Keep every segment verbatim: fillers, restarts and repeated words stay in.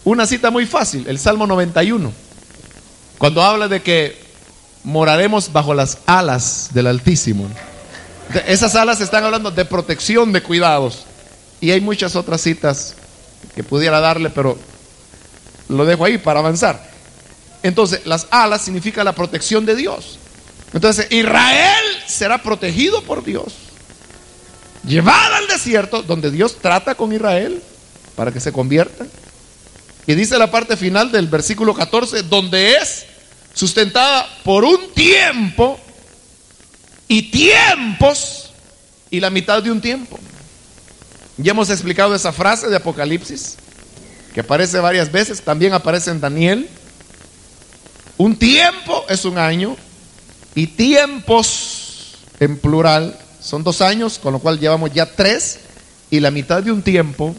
una cita muy fácil, el Salmo noventa y uno, cuando habla de que moraremos bajo las alas del Altísimo. Esas alas están hablando de protección, de cuidados. Y hay muchas otras citas que pudiera darle, pero lo dejo ahí para avanzar. Entonces, las alas significa la protección de Dios. Entonces, Israel será protegido por Dios, llevada al desierto, donde Dios trata con Israel para que se convierta. Y dice la parte final del versículo catorce, donde es sustentada por un tiempo y tiempos y la mitad de un tiempo. Ya hemos explicado esa frase de Apocalipsis, que aparece varias veces, también aparece en Daniel. Un tiempo es un año y tiempos en plural son dos años, con lo cual llevamos ya tres, y la mitad de un tiempo,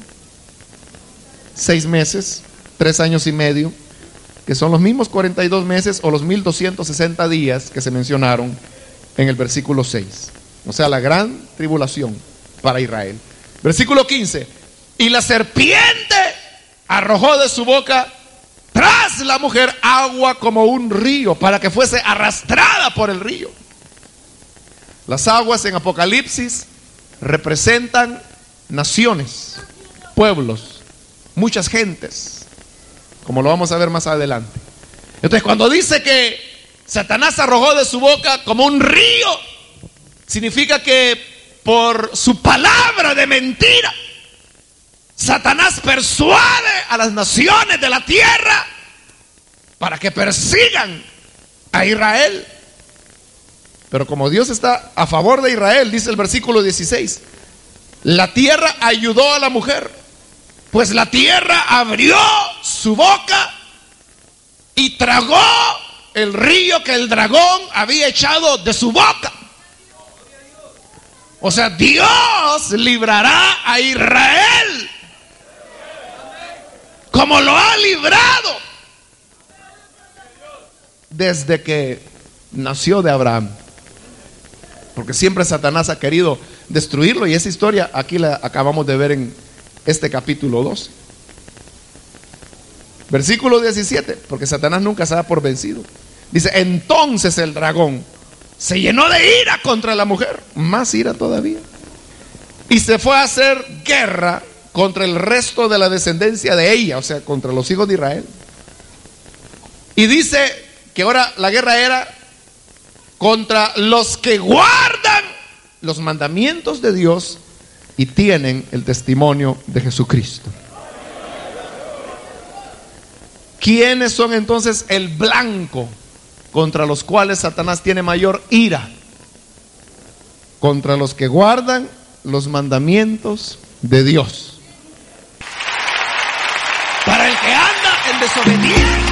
seis meses, tres años y medio, que son los mismos cuarenta y dos meses o los mil doscientos sesenta días que se mencionaron en el versículo seis. O sea, la gran tribulación para Israel. Versículo quince, y la serpiente arrojó de su boca tras la mujer agua como un río, para que fuese arrastrada por el río. Las aguas en Apocalipsis representan naciones, pueblos, muchas gentes, como lo vamos a ver más adelante. Entonces, cuando dice que Satanás arrojó de su boca como un río, significa que por su palabra de mentira, Satanás persuade a las naciones de la tierra para que persigan a Israel. Pero como Dios está a favor de Israel, dice el versículo dieciséis, la tierra ayudó a la mujer, pues la tierra abrió su boca y tragó el río que el dragón había echado de su boca. O sea, Dios librará a Israel como lo ha librado desde que nació de Abraham. Porque siempre Satanás ha querido destruirlo, y esa historia aquí la acabamos de ver en este capítulo dos. Versículo diecisiete, porque Satanás nunca se da por vencido. Dice, entonces el dragón se llenó de ira contra la mujer, más ira todavía, y se fue a hacer guerra contra el resto de la descendencia de ella, o sea, contra los hijos de Israel. Y dice que ahora la guerra era contra los que guardan los mandamientos de Dios y tienen el testimonio de Jesucristo. ¿Quiénes son entonces el blanco contra los cuales Satanás tiene mayor ira? Contra los que guardan los mandamientos de Dios. Para el que anda en desobediencia,